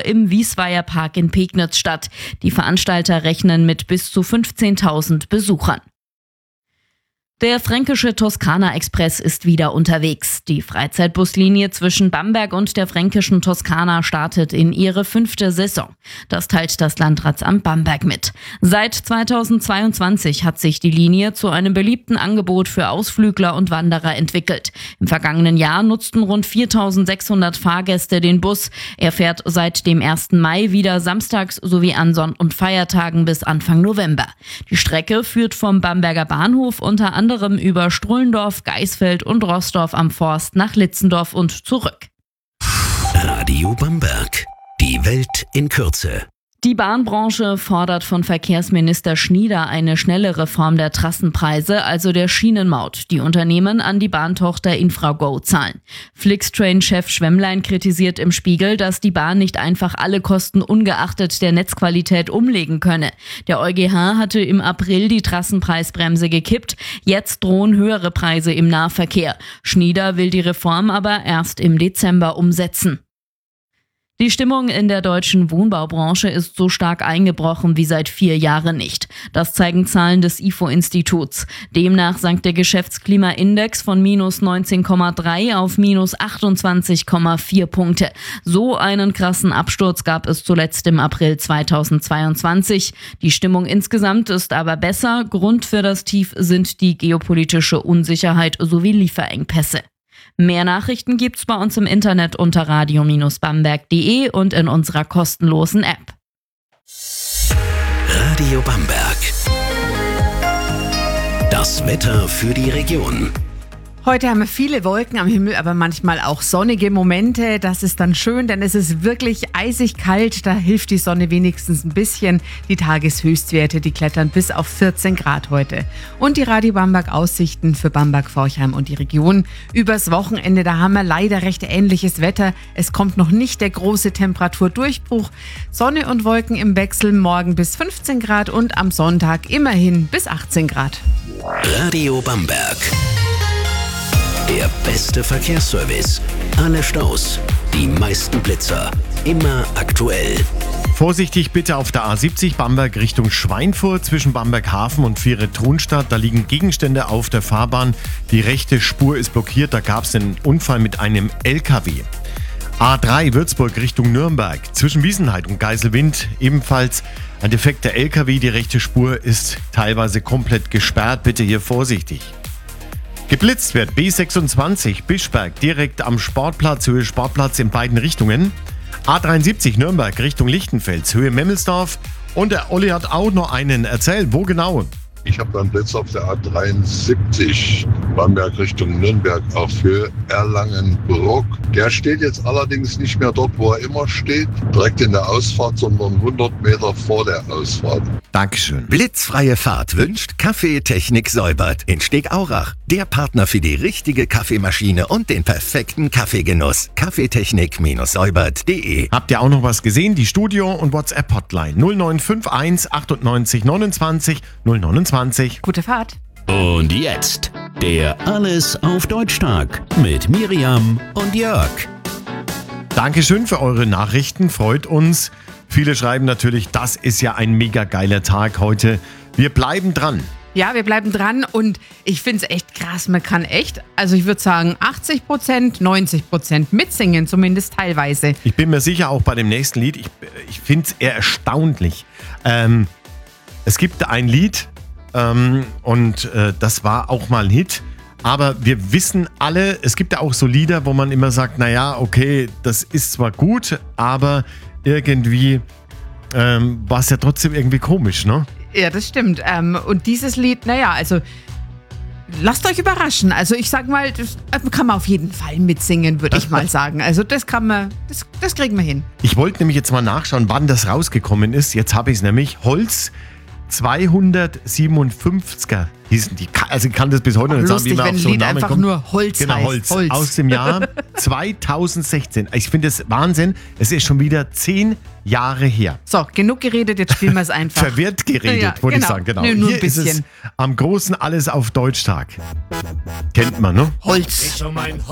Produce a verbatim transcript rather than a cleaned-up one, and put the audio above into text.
Tour im Wiesweier Park in Pegnitz statt. Die Veranstalter rechnen mit bis zu fünfzehntausend Besuchern. Der fränkische Toskana-Express ist wieder unterwegs. Die Freizeitbuslinie zwischen Bamberg und der fränkischen Toskana startet in ihre fünfte Saison. Das teilt das Landratsamt Bamberg mit. Seit zweitausendzweiundzwanzig hat sich die Linie zu einem beliebten Angebot für Ausflügler und Wanderer entwickelt. Im vergangenen Jahr nutzten rund viertausendsechshundert Fahrgäste den Bus. Er fährt seit dem ersten Mai wieder samstags sowie an Sonn- und Feiertagen bis Anfang November. Die Strecke führt vom Bamberger Bahnhof unter anderem über Strullendorf, Geisfeld und Roßdorf am Forst nach Litzendorf und zurück. Radio Bamberg. Die Welt in Kürze. Die Bahnbranche fordert von Verkehrsminister Schnieder eine schnelle Reform der Trassenpreise, also der Schienenmaut, die Unternehmen an die Bahntochter Infrago zahlen. Flixtrain-Chef Schwemmlein kritisiert im Spiegel, dass die Bahn nicht einfach alle Kosten ungeachtet der Netzqualität umlegen könne. Der EuGH hatte im April die Trassenpreisbremse gekippt. Jetzt drohen höhere Preise im Nahverkehr. Schnieder will die Reform aber erst im Dezember umsetzen. Die Stimmung in der deutschen Wohnbaubranche ist so stark eingebrochen wie seit vier Jahren nicht. Das zeigen Zahlen des I F O-Instituts. Demnach sank der Geschäftsklimaindex von minus neunzehn Komma drei auf minus achtundzwanzig Komma vier Punkte. So einen krassen Absturz gab es zuletzt im April zweitausendzweiundzwanzig. Die Stimmung insgesamt ist aber besser. Grund für das Tief sind die geopolitische Unsicherheit sowie Lieferengpässe. Mehr Nachrichten gibt's bei uns im Internet unter radio Bindestrich bamberg punkt de und in unserer kostenlosen App. Radio Bamberg. Das Wetter für die Region. Heute haben wir viele Wolken am Himmel, aber manchmal auch sonnige Momente. Das ist dann schön, denn es ist wirklich eisig kalt. Da hilft die Sonne wenigstens ein bisschen. Die Tageshöchstwerte, die klettern bis auf vierzehn Grad heute. Und die Radio Bamberg Aussichten für Bamberg, Forchheim und die Region. Übers Wochenende, da haben wir leider recht ähnliches Wetter. Es kommt noch nicht der große Temperaturdurchbruch. Sonne und Wolken im Wechsel, morgen bis fünfzehn Grad und am Sonntag immerhin bis achtzehn Grad. Radio Bamberg. Der beste Verkehrsservice. Alle Staus, die meisten Blitzer. Immer aktuell. Vorsichtig bitte auf der A siebzig Bamberg Richtung Schweinfurt zwischen Bamberg Hafen und Viere-Thunstadt. Da liegen Gegenstände auf der Fahrbahn. Die rechte Spur ist blockiert. Da gab es einen Unfall mit einem L K W. A drei Würzburg Richtung Nürnberg zwischen Wiesenheid und Geiselwind ebenfalls ein defekter L K W. Die rechte Spur ist teilweise komplett gesperrt. Bitte hier vorsichtig. Geblitzt wird B sechsundzwanzig Bischberg direkt am Sportplatz, Höhe Sportplatz in beiden Richtungen. A dreiundsiebzig Nürnberg Richtung Lichtenfels, Höhe Memmelsdorf. Und der Olli hat auch noch einen. Erzähl, wo genau? Ich habe einen Blitz auf der A dreiundsiebzig Bamberg Richtung Nürnberg auf Höhe Erlangen-Bruck. Der steht jetzt allerdings nicht mehr dort, wo er immer steht, direkt in der Ausfahrt, sondern hundert Meter vor der Ausfahrt. Dankeschön. Blitzfreie Fahrt wünscht Kaffeetechnik Säubert in Stegaurach. Der Partner für die richtige Kaffeemaschine und den perfekten Kaffeegenuss. Kaffeetechnik Säubert punkt de. Habt ihr auch noch was gesehen? Die Studio- und WhatsApp-Hotline null neun fünf eins achtundneunzig neunundzwanzig null neunundzwanzig. Gute Fahrt. Und jetzt der Alles auf Deutsch-Tag mit Miriam und Jörg. Dankeschön für eure Nachrichten, freut uns. Viele schreiben natürlich, das ist ja ein mega geiler Tag heute. Wir bleiben dran. Ja, wir bleiben dran und ich finde es echt krass. Man kann echt, also ich würde sagen achtzig Prozent, neunzig Prozent mitsingen, zumindest teilweise. Ich bin mir sicher, auch bei dem nächsten Lied, ich, ich finde es eher erstaunlich. Ähm, es gibt ein Lied ähm, und äh, das war auch mal ein Hit. Aber wir wissen alle, es gibt ja auch so Lieder, wo man immer sagt, naja, okay, das ist zwar gut, aber irgendwie ähm, war es ja trotzdem irgendwie komisch, ne? Ja, das stimmt. Ähm, und dieses Lied, naja, also lasst euch überraschen. Also ich sag mal, das kann man auf jeden Fall mitsingen, würde ich mal sagen. Also das kann man, das, das kriegen wir hin. Ich wollte nämlich jetzt mal nachschauen, wann das rausgekommen ist. Jetzt habe ich es nämlich. Holz zweihundertsiebenundfünfziger hießen die. Also ich kann das bis heute Ach, nicht sagen, lustig, wie man wenn auf so ein einen Lied Namen einfach kommt. nur Holz genau, heißt. Holz. Holz. Aus dem Jahr zweitausendsechzehn. Ich finde es Wahnsinn. Es ist schon wieder zehn Jahre her. So, genug geredet, jetzt spielen wir es einfach. Verwirrt geredet, Ja, würde genau. ich sagen. Genau. Nö, nur Hier ein bisschen. ist es am großen Alles auf Deutsch-Tag. Kennt man, ne? Holz.